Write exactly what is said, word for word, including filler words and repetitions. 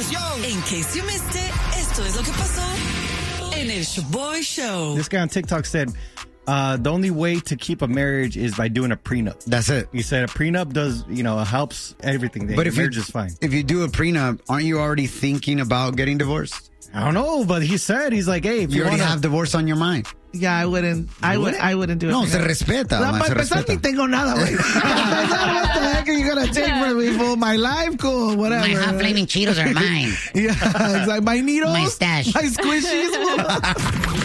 In case you missed it, esto es lo que pasó en el Shoboy Show. This guy on TikTok said, uh, the only way to keep a marriage is by doing a prenup. That's it. He said a prenup does, you know, helps everything. The but if marriage you, is fine. If you do a prenup, aren't you already thinking about getting divorced? I don't know, but he said, he's like, hey, if you, you already wanna... have divorce on your mind. Yeah, I wouldn't. I would. I wouldn't do it. No, se respeta. La, Man, para se empezar, respeta. ni tengo nada, güey. What the heck are you going to take from me for my life? Cool, whatever. My hot flaming Cheetos are mine. Yeah, it's like my needles. My stash. My squishies.